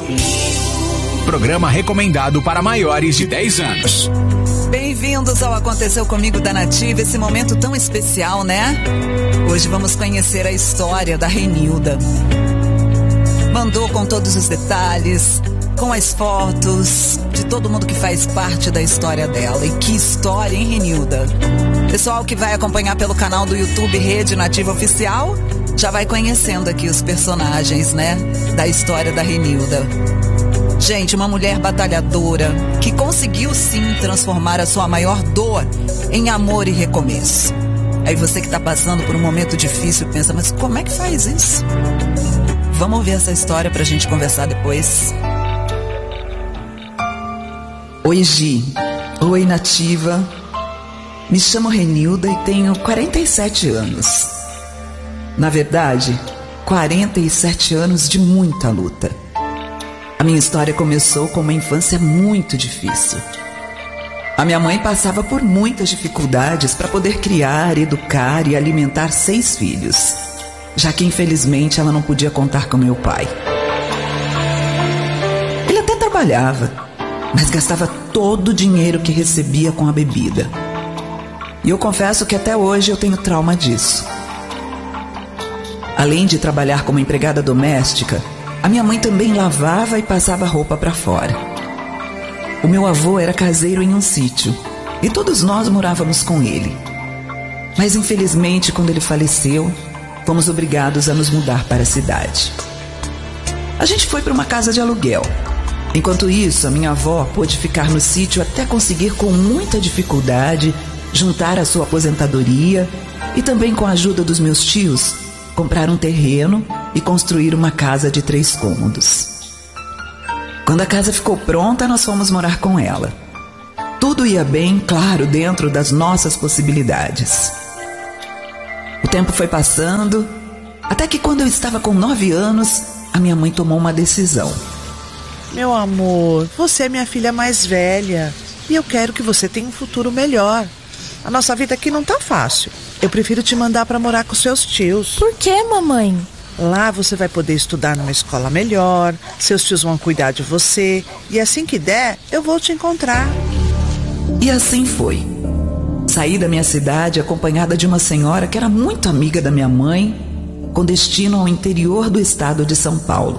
Programa recomendado para maiores de 10 anos. Bem-vindos ao Aconteceu Comigo da Nativa, esse momento tão especial, né? Hoje vamos conhecer a história da Renilda. Mandou com todos os detalhes, com as fotos de todo mundo que faz parte da história dela. E que história, hein, Renilda? Pessoal que vai acompanhar pelo canal do YouTube Rede Nativa Oficial já vai conhecendo aqui os personagens, né, da história da Renilda. Gente, uma mulher batalhadora que conseguiu sim transformar a sua maior dor em amor e recomeço. Aí você que está passando por um momento difícil pensa, mas como é que faz isso? Vamos ouvir essa história pra gente conversar depois. Oi, Gi. Oi, Nativa. Me chamo Renilda e tenho 47 anos. Na verdade, 47 anos de muita luta. A minha história começou com uma infância muito difícil. A minha mãe passava por muitas dificuldades para poder criar, educar e alimentar 6 filhos, já que infelizmente ela não podia contar com meu pai. Ele até trabalhava, mas gastava todo o dinheiro que recebia com a bebida. E eu confesso que até hoje eu tenho trauma disso. Além de trabalhar como empregada doméstica, a minha mãe também lavava e passava roupa para fora. O meu avô era caseiro em um sítio e todos nós morávamos com ele. Mas infelizmente, quando ele faleceu, fomos obrigados a nos mudar para a cidade. A gente foi para uma casa de aluguel. Enquanto isso, a minha avó pôde ficar no sítio até conseguir, com muita dificuldade, juntar a sua aposentadoria e também, com a ajuda dos meus tios, comprar um terreno e construir uma casa de 3 cômodos. Quando a casa ficou pronta, nós fomos morar com ela. Tudo ia bem, claro, dentro das nossas possibilidades. O tempo foi passando, até que quando eu estava com 9 anos, a minha mãe tomou uma decisão. Meu amor, você é minha filha mais velha e eu quero que você tenha um futuro melhor. A nossa vida aqui não tá fácil. Eu prefiro te mandar para morar com seus tios. Por que, mamãe? Lá você vai poder estudar numa escola melhor, seus tios vão cuidar de você e assim que der, eu vou te encontrar. E assim foi. Saí da minha cidade acompanhada de uma senhora que era muito amiga da minha mãe, com destino ao interior do estado de São Paulo.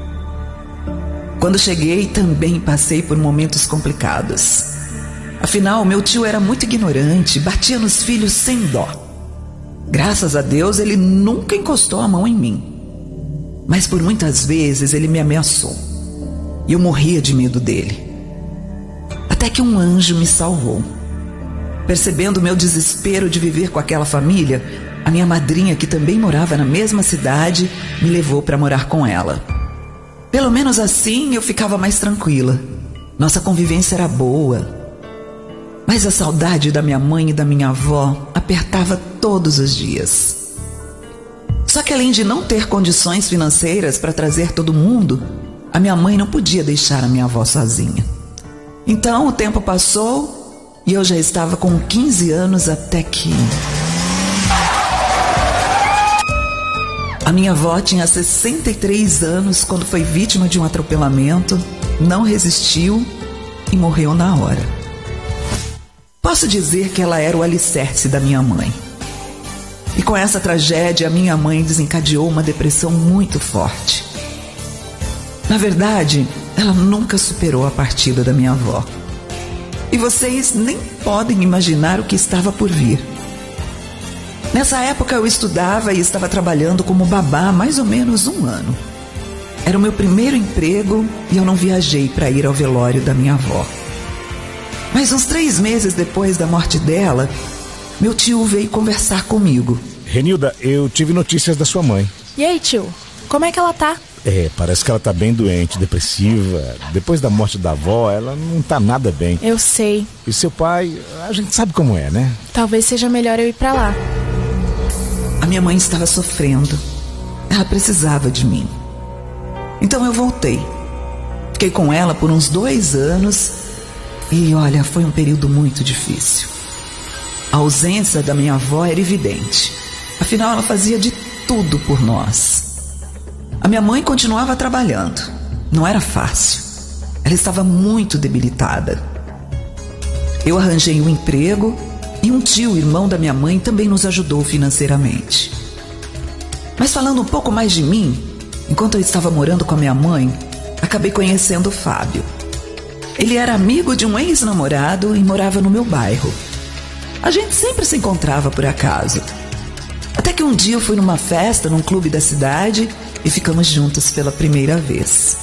Quando cheguei, também passei por momentos complicados. Afinal, meu tio era muito ignorante, batia nos filhos sem dó. Graças a Deus, ele nunca encostou a mão em mim. Mas por muitas vezes ele me ameaçou. E eu morria de medo dele. Até que um anjo me salvou. Percebendo o meu desespero de viver com aquela família, a minha madrinha, que também morava na mesma cidade, me levou para morar com ela. Pelo menos assim eu ficava mais tranquila. Nossa convivência era boa. Mas a saudade da minha mãe e da minha avó apertava todos os dias. Só que além de não ter condições financeiras para trazer todo mundo, a minha mãe não podia deixar a minha avó sozinha. Então o tempo passou e eu já estava com 15 anos até que... A minha avó tinha 63 anos quando foi vítima de um atropelamento, não resistiu e morreu na hora. Posso dizer que ela era o alicerce da minha mãe. E com essa tragédia, a minha mãe desencadeou uma depressão muito forte. Na verdade, ela nunca superou a partida da minha avó. E vocês nem podem imaginar o que estava por vir. Nessa época eu estudava e estava trabalhando como babá há mais ou menos 1 ano. Era o meu primeiro emprego e eu não viajei para ir ao velório da minha avó. Mas uns 3 meses depois da morte dela, meu tio veio conversar comigo. Renilda, eu tive notícias da sua mãe. E aí, tio? Como é que ela tá? Parece que ela tá bem doente, depressiva. Depois da morte da avó, ela não tá nada bem. Eu sei. E seu pai, a gente sabe como é, né? Talvez seja melhor eu ir pra lá. A minha mãe estava sofrendo. Ela precisava de mim. Então eu voltei. Fiquei com ela por uns 2 anos e, olha, foi um período muito difícil. A ausência da minha avó era evidente. Afinal, ela fazia de tudo por nós. A minha mãe continuava trabalhando, Não era fácil. Ela estava muito debilitada. Eu arranjei um emprego e um tio, irmão da minha mãe, também nos ajudou financeiramente. Mas falando um pouco mais de mim, enquanto eu estava morando com a minha mãe, acabei conhecendo o Fábio. Ele era amigo de um ex-namorado e morava no meu bairro. A gente sempre se encontrava por acaso. Até que um dia eu fui numa festa num clube da cidade e ficamos juntos pela primeira vez.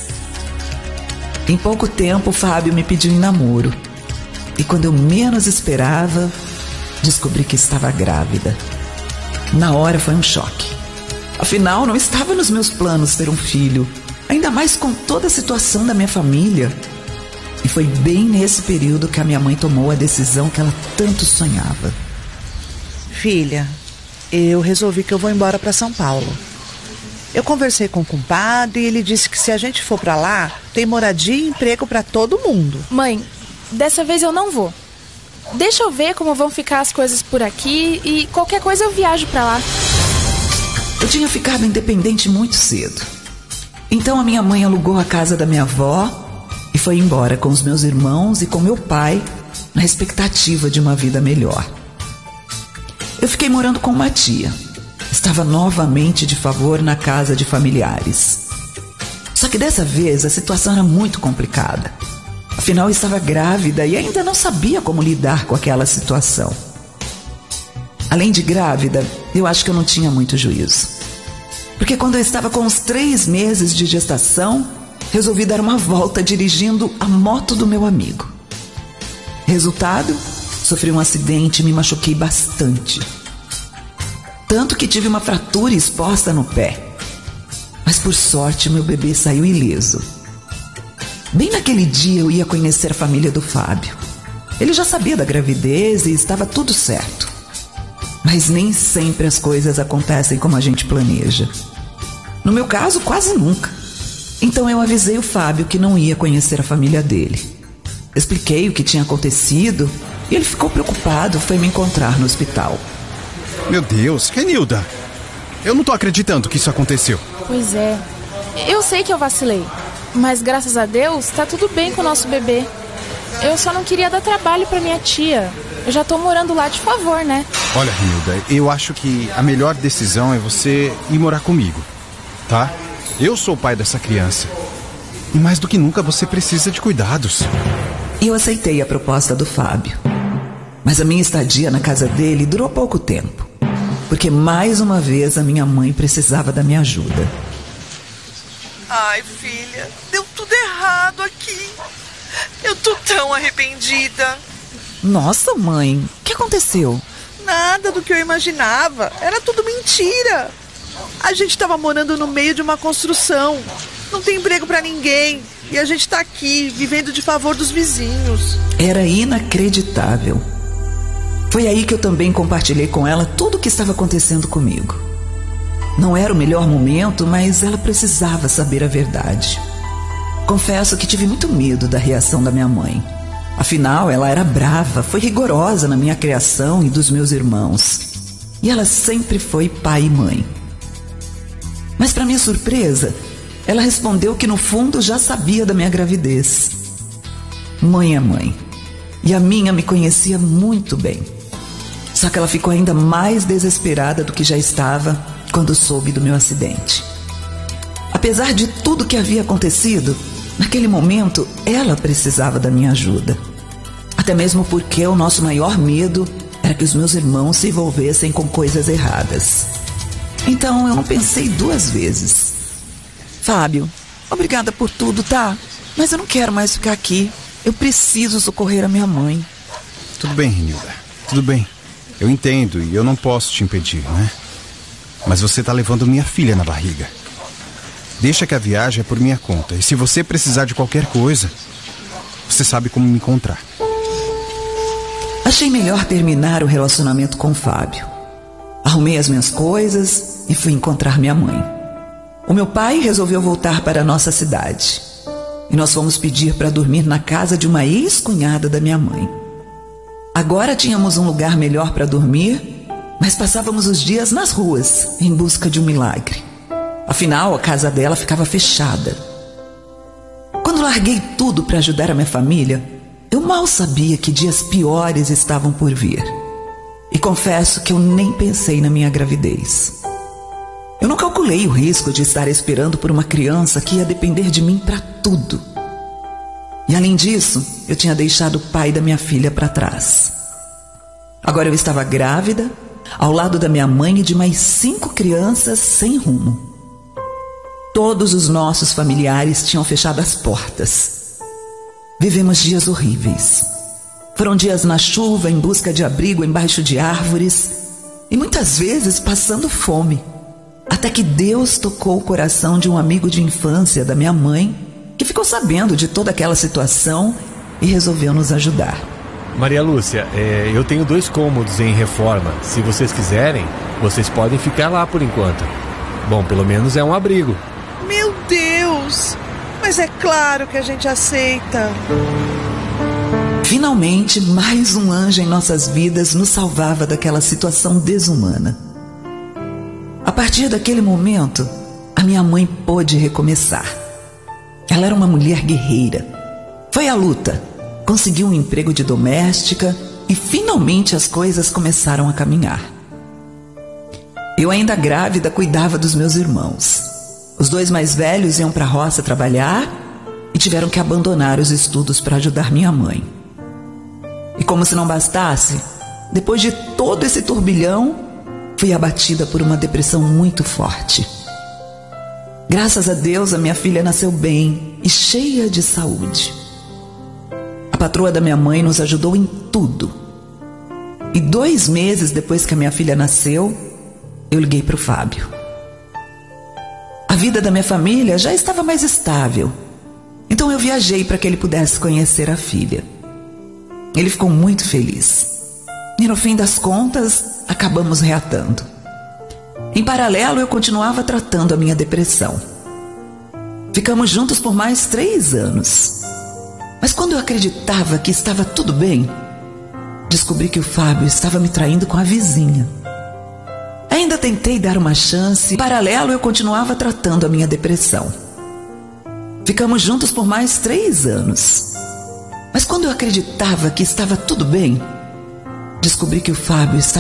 Em pouco tempo, o Fábio me pediu em namoro. E quando eu menos esperava, descobri que estava grávida. Na hora foi um choque. Afinal, não estava nos meus planos ter um filho, ainda mais com toda a situação da minha família. E foi bem nesse período que a minha mãe tomou a decisão que ela tanto sonhava. Filha, eu resolvi que eu vou embora para São Paulo. Eu conversei com o compadre e ele disse que se a gente for para lá, tem moradia e emprego para todo mundo. Mãe, dessa vez eu não vou. Deixa eu ver como vão ficar as coisas por aqui e qualquer coisa eu viajo para lá. Eu tinha ficado independente muito cedo. Então a minha mãe alugou a casa da minha avó e foi embora com os meus irmãos e com meu pai, na expectativa de uma vida melhor. Eu fiquei morando com uma tia. Estava novamente de favor na casa de familiares. Só que dessa vez a situação era muito complicada. Afinal, eu estava grávida e ainda não sabia como lidar com aquela situação. Além de grávida, eu acho que eu não tinha muito juízo. Porque quando eu estava com uns 3 meses de gestação, resolvi dar uma volta dirigindo a moto do meu amigo. Resultado, sofri um acidente e me machuquei bastante. Tanto que tive uma fratura exposta no pé. Mas por sorte, meu bebê saiu ileso. Bem naquele dia eu ia conhecer a família do Fábio. Ele já sabia da gravidez e estava tudo certo. Mas nem sempre as coisas acontecem como a gente planeja. No meu caso, quase nunca. Então eu avisei o Fábio que não ia conhecer a família dele. Expliquei o que tinha acontecido e ele ficou preocupado, foi me encontrar no hospital. Meu Deus, Renilda! Eu não tô acreditando que isso aconteceu. Pois é. Eu sei que eu vacilei, mas graças a Deus tá tudo bem com o nosso bebê. Eu só não queria dar trabalho pra minha tia. Eu já tô morando lá de favor, né? Olha, Renilda, eu acho que a melhor decisão é você ir morar comigo, tá? Eu sou o pai dessa criança. E mais do que nunca você precisa de cuidados. E eu aceitei a proposta do Fábio. Mas a minha estadia na casa dele durou pouco tempo. Porque mais uma vez a minha mãe precisava da minha ajuda. Ai, filha, deu tudo errado aqui. Eu tô tão arrependida. Nossa, mãe, o que aconteceu? Nada do que eu imaginava. Era tudo mentira. A gente tava morando no meio de uma construção. Não tem emprego pra ninguém. E a gente tá aqui, vivendo de favor dos vizinhos. Era inacreditável. Foi aí que eu também compartilhei com ela tudo o que estava acontecendo comigo. Não era o melhor momento, mas ela precisava saber a verdade. Confesso que tive muito medo da reação da minha mãe. Afinal, ela era brava, foi rigorosa na minha criação e dos meus irmãos. E ela sempre foi pai e mãe. Mas para minha surpresa, ela respondeu que no fundo já sabia da minha gravidez. Mãe é mãe. E a minha me conhecia muito bem. Só que ela ficou ainda mais desesperada do que já estava quando soube do meu acidente. Apesar de tudo que havia acontecido, naquele momento ela precisava da minha ajuda. Até mesmo porque o nosso maior medo era que os meus irmãos se envolvessem com coisas erradas. Então eu não pensei 2 vezes. Fábio, obrigada por tudo, tá? Mas eu não quero mais ficar aqui. Eu preciso socorrer a minha mãe. Tudo bem, Renilda. Tudo bem. Eu entendo e eu não posso te impedir, né? Mas você tá levando minha filha na barriga. Deixa que a viagem é por minha conta. E se você precisar de qualquer coisa, você sabe como me encontrar. Achei melhor terminar o relacionamento com o Fábio. Arrumei as minhas coisas e fui encontrar minha mãe. O meu pai resolveu voltar para a nossa cidade. E nós fomos pedir para dormir na casa de uma ex-cunhada da minha mãe. Agora tínhamos um lugar melhor para dormir, mas passávamos os dias nas ruas em busca de um milagre. Afinal, a casa dela ficava fechada. larguei tudo para ajudar a minha família, eu mal sabia que dias piores estavam por vir. E confesso que eu nem pensei na minha gravidez. Eu não calculei o risco de estar esperando por uma criança que ia depender de mim para tudo. E além disso, eu tinha deixado o pai da minha filha para trás. Agora eu estava grávida, ao lado da minha mãe e de mais 5 crianças sem rumo. Todos os nossos familiares tinham fechado as portas. Vivemos dias horríveis. Foram dias na chuva, em busca de abrigo embaixo de árvores e muitas vezes passando fome. Até que Deus tocou o coração de um amigo de infância da minha mãe, que ficou sabendo de toda aquela situação e resolveu nos ajudar. Maria Lúcia, eu tenho 2 cômodos em reforma. Se vocês quiserem, vocês podem ficar lá por enquanto. Bom, pelo menos é um abrigo. Meu Deus! Mas é claro que a gente aceita. Finalmente, mais um anjo em nossas vidas nos salvava daquela situação desumana. A partir daquele momento, a minha mãe pôde recomeçar. Ela era uma mulher guerreira. Foi à luta, conseguiu um emprego de doméstica e finalmente as coisas começaram a caminhar. Eu, ainda grávida, cuidava dos meus irmãos. Os 2 mais velhos iam para a roça trabalhar e tiveram que abandonar os estudos para ajudar minha mãe. E como se não bastasse, depois de todo esse turbilhão, fui abatida por uma depressão muito forte. Graças a Deus, a minha filha nasceu bem e cheia de saúde. A patroa da minha mãe nos ajudou em tudo. E 2 meses depois que a minha filha nasceu, eu liguei para o Fábio. A vida da minha família já estava mais estável, então eu viajei para que ele pudesse conhecer a filha. Ele ficou muito feliz. E no fim das contas, acabamos reatando. Em paralelo, eu continuava tratando a minha depressão. Ficamos juntos por mais 3 anos. Mas quando eu acreditava que estava tudo bem, descobri que o Fábio estava me traindo com a vizinha. Ainda tentei dar uma chance. Em paralelo, eu continuava tratando a minha depressão. Ficamos juntos por mais 3 anos. Mas quando eu acreditava que estava tudo bem, descobri que o Fábio estava